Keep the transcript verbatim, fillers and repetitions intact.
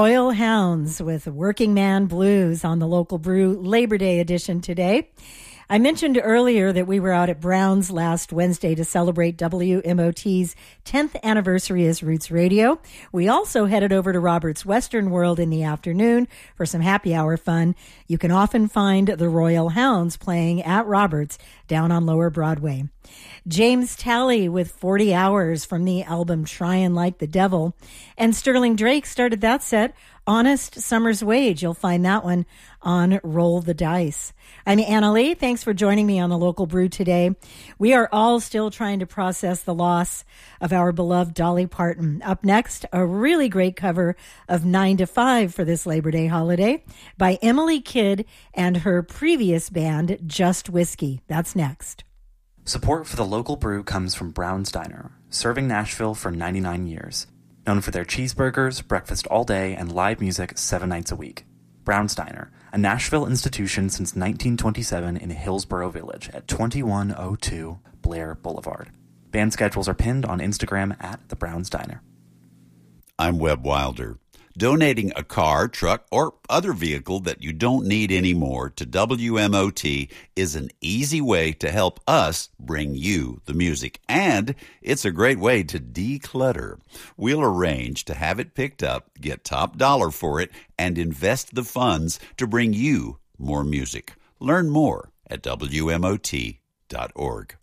Royal Hounds with Working Man Blues on the Local Brew Labor Day edition today. I mentioned earlier that we were out at Brown's last Wednesday to celebrate W M O T's tenth anniversary as Roots Radio. We also headed over to Robert's Western World in the afternoon for some happy hour fun. You can often find the Royal Hounds playing at Robert's down on Lower Broadway. James Talley with forty hours from the album Tryin' Like the Devil. And Sterling Drake started that set, Honest Summer's Wage. You'll find that one on Roll the Dice. I'm Anna Lee. Thanks for joining me on the Local Brew today. We are all still trying to process the loss of our beloved Dolly Parton. Up next, a really great cover of nine to five for this Labor Day holiday by Emily Kidd and her previous band, Just Whiskey. That's next. Support for the Local Brew comes from Brown's Diner, serving Nashville for ninety-nine years. Known for their cheeseburgers, breakfast all day, and live music seven nights a week. Brown's Diner, a Nashville institution since nineteen twenty-seven in Hillsboro Village at twenty-one oh two Blair Boulevard. Band schedules are pinned on Instagram at the Brown's Diner. I'm Webb Wilder. Donating a car, truck, or other vehicle that you don't need anymore to W M O T is an easy way to help us bring you the music. And it's a great way to declutter. We'll arrange to have it picked up, get top dollar for it, and invest the funds to bring you more music. Learn more at W M O T dot org.